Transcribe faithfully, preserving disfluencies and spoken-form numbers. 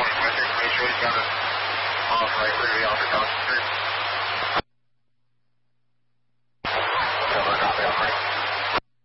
Make sure he's got it off right, literally off the top.